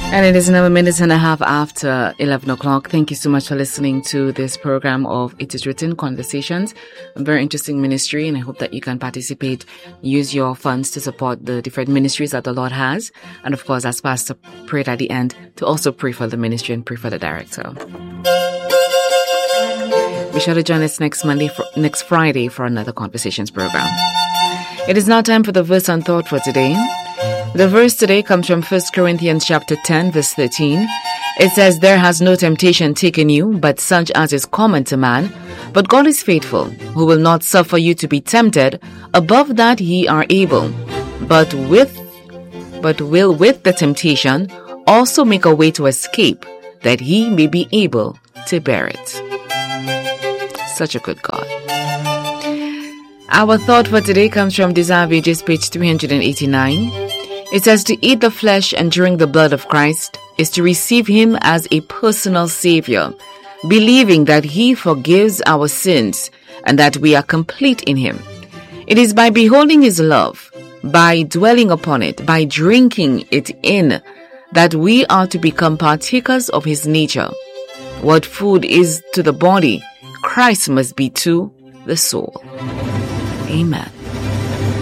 And it is now a minute and a half after 11 o'clock. Thank you so much for listening to this program of It Is Written Conversations, a very interesting ministry, and I hope that you can participate, use your funds to support the different ministries that the Lord has. And of course, as Pastor prayed at the end, to also pray for the ministry and pray for the director. Be sure to join us next Friday for another Conversations program. It is now time for the verse and thought for today. The verse today comes from 1 Corinthians chapter 10, verse 13. It says, "There has no temptation taken you, but such as is common to man. But God is faithful, who will not suffer you to be tempted above that ye are able, but will with the temptation also make a way to escape, that ye may be able to bear it." Such a good God. Our thought for today comes from Desire of Ages, page 389. It says, "To eat the flesh and drink the blood of Christ is to receive him as a personal savior, believing that he forgives our sins and that we are complete in him. It is by beholding his love, by dwelling upon it, by drinking it in, that we are to become partakers of his nature. What food is to the body, Christ must be to the soul." Amen.